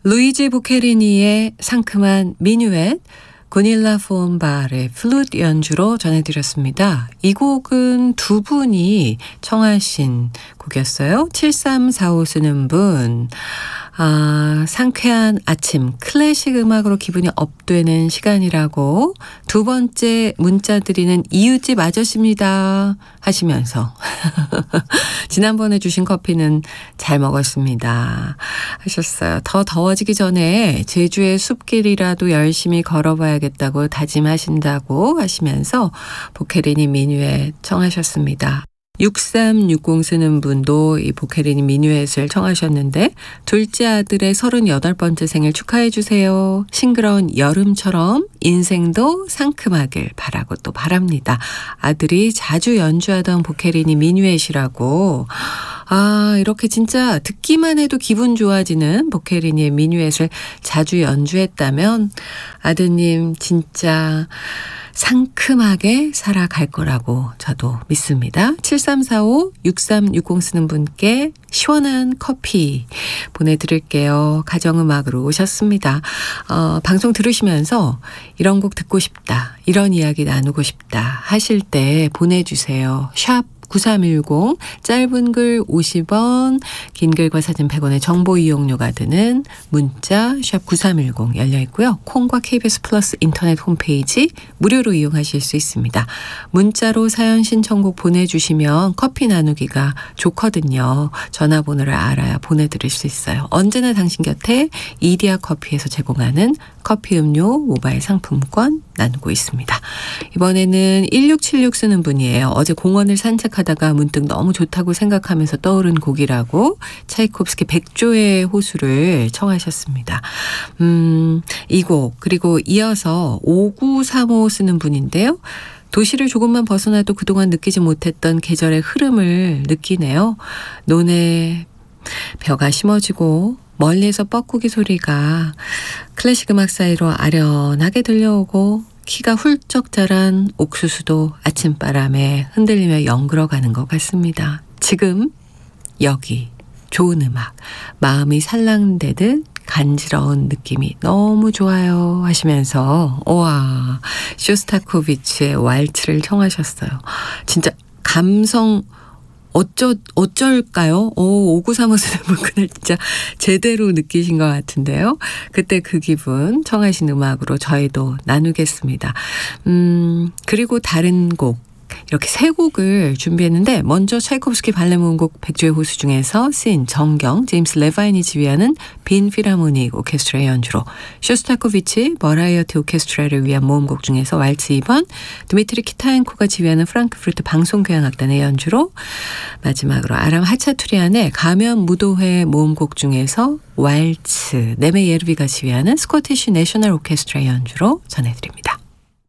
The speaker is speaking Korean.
루이지 보케리니의 상큼한 미뉴엣, 고닐라 폼바르의 플루트 연주로 전해드렸습니다. 이 곡은 두 분이 청하신 곡이었어요. 7345 쓰는 분. 상쾌한 아침, 클래식 음악으로 기분이 업되는 시간이라고 두 번째 문자 드리는 이웃집 아저씨입니다 하시면서 지난번에 주신 커피는 잘 먹었습니다 하셨어요. 더 더워지기 전에 제주의 숲길이라도 열심히 걸어봐야겠다고 다짐하신다고 하시면서 보케리니 미뉴엣 청하셨습니다. 6360 쓰는 분도 이 보케리니 미뉴엣을 청하셨는데, 둘째 아들의 38번째 생일 축하해 주세요. 싱그러운 여름처럼 인생도 상큼하길 바라고 또 바랍니다. 아들이 자주 연주하던 보케리니 미뉴엣이라고. 이렇게 진짜 듣기만 해도 기분 좋아지는 보케리니의 미뉴엣을 자주 연주했다면 아드님 진짜 상큼하게 살아갈 거라고 저도 믿습니다. 7345 6360 쓰는 분께 시원한 커피 보내드릴게요. 가정음악으로 오셨습니다. 방송 들으시면서 이런 곡 듣고 싶다, 이런 이야기 나누고 싶다 하실 때 보내주세요. 샵 9310, 짧은 글 50원, 긴 글과 사진 100원의 정보 이용료가 드는 문자 샵 9310 열려 있고요. 콩과 KBS 플러스 인터넷 홈페이지 무료로 이용하실 수 있습니다. 문자로 사연 신청곡 보내주시면 커피 나누기가 좋거든요. 전화번호를 알아야 보내드릴 수 있어요. 언제나 당신 곁에 이디야 커피에서 제공하는 커피 음료 모바일 상품권 나누고 있습니다. 이번에는 1676 쓰는 분이에요. 어제 공원을 산책하다가 문득 너무 좋다고 생각하면서 떠오른 곡이라고 차이콥스키 백조의 호수를 청하셨습니다. 이 곡, 그리고 이어서 5935 쓰는 분인데요. 도시를 조금만 벗어나도 그동안 느끼지 못했던 계절의 흐름을 느끼네요. 논에 벼가 심어지고 멀리에서 뻐꾸기 소리가 클래식 음악 사이로 아련하게 들려오고, 키가 훌쩍 자란 옥수수도 아침바람에 흔들리며 연그러가는 것 같습니다. 지금 여기 좋은 음악, 마음이 살랑대듯 간지러운 느낌이 너무 좋아요 하시면서 쇼스타코비치의 왈츠를 청하셨어요. 진짜 감성 어쩔까요? 5935 쓰는 분 그날 진짜 제대로 느끼신 것 같은데요. 그때 그 기분 청하신 음악으로 저희도 나누겠습니다. 그리고 다른 곡, 이렇게 세 곡을 준비했는데, 먼저 차이콥스키 발레 모음곡 백조의 호수 중에서 쓰인 정경, 제임스 레바인이 지휘하는 빈 필하모닉 오케스트라의 연주로, 쇼스타코비치 버라이어티 오케스트라를 위한 모음곡 중에서 왈츠 2번, 드미트리 키타엔코가 지휘하는 프랑크푸르트 방송교향악단의 연주로, 마지막으로 아람 하차투리안의 가면 무도회 모음곡 중에서 왈츠, 네메 예르비가 지휘하는 스코티시 내셔널 오케스트라의 연주로 전해드립니다.